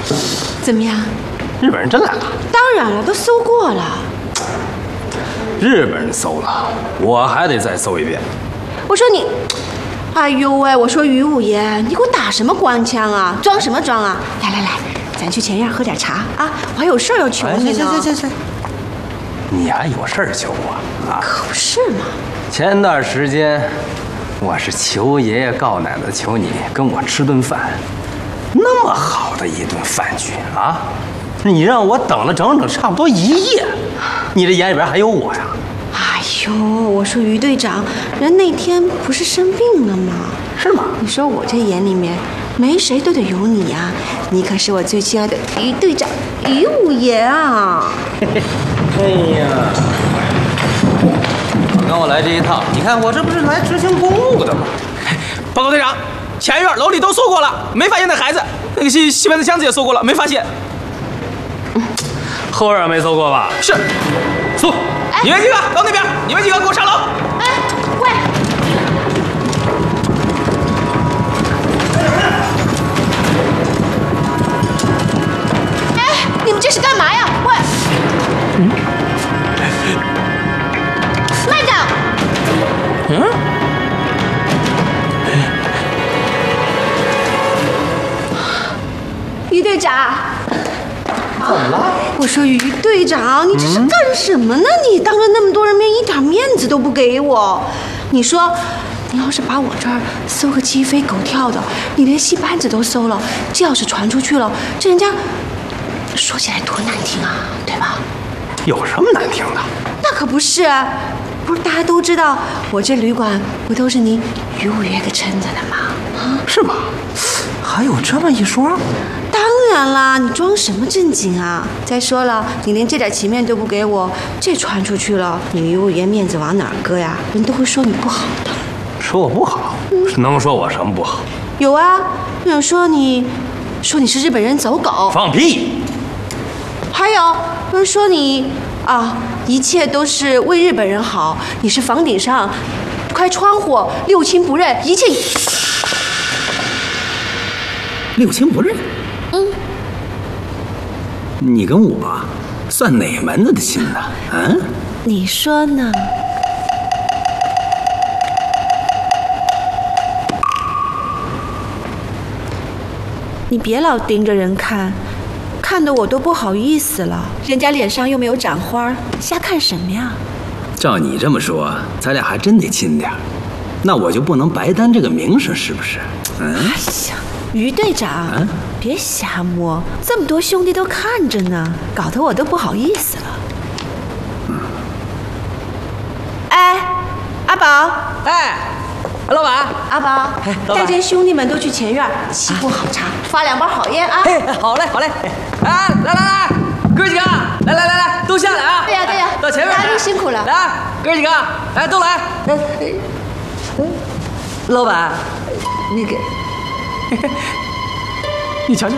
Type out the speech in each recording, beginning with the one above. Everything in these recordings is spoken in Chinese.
怎么样？ 日本人真来了？ 当然了，都搜过了。 日本人搜了，我还得再搜一遍。 我说你，哎呦喂！我说于五爷，你给我打什么官腔啊？装什么装啊？来，咱去前院喝点茶啊！我还有事儿要求你呢。 行，你还有事儿求我啊？ 可不是嘛。 前段时间，我是求爷爷告奶奶求你跟我吃顿饭，那么好的一顿饭局啊，你让我等了整整差不多1夜，你这眼里边还有我呀？ 哎呦，我说于队长，人那天不是生病了吗？ 是吗？ 你说我这眼里面没谁都得有你呀，你可是我最亲爱的于队长于五爷啊！ 哎呀，跟我来这一趟，你看我这不是来执行公务的吗？ 报告队长，前院楼里都搜过了，没发现那孩子。那个西门的箱子也搜过了，没发现。 后院没搜过吧？ 是， 搜。 你们几个到那边，你们几个给我上楼。 哎，喂！哎，你们这是干嘛呀？喂！慢着！于队长。怎么了？我说于队长，你这是干什么呢？你当着那么多人面一点面子都不给我。你说，你要是把我这儿搜个鸡飞狗跳的，你连戏班子都搜了，这要是传出去了，这人家说起来多难听啊，对吧？ 有什么难听的？ 那可不是，不是大家都知道我这旅馆不都是您于五爷给撑着的吗？啊， 是吗？还有这么一说？ 当然啦，你装什么正经啊？再说了，你连这点情面都不给我，这传出去了，你于五爷面子往哪儿搁呀？人都会说你不好的。 说我不好？能说我什么不好？ 有啊，有人说你是日本人走狗。 放屁！ 还有人说你啊，一切都是为日本人好，你是房顶上开窗户，六亲不认，一切。 六亲不认？你跟我算哪门子的亲呢？嗯？ 你说呢？你别老盯着人看，看得我都不好意思了。人家脸上又没有长花，瞎看什么呀？ 照你这么说，咱俩还真得亲点儿，那我就不能白担这个名声，是不是？嗯？ 哎呀，于队长，别瞎摸，这么多兄弟都看着呢，搞得我都不好意思了。哎，阿宝， 哎，老板， 阿宝，带着兄弟们都去前院沏壶好茶，发2包好烟啊！ 哎，好嘞，哎，来，哥几个，来，都下来啊！ 对呀， 到前面， 大家都辛苦了。 来，哥几个，来，都来。老板，那个。你瞧瞧，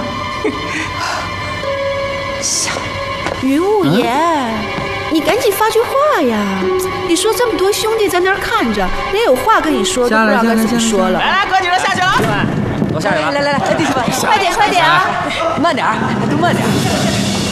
于五爷，你赶紧发句话呀！你说这么多兄弟在那儿看着，连有话跟你说都不知道该怎么说了。 来，哥几个下去了，都下去了。来，弟兄们， 快点啊！ 慢点，都慢点。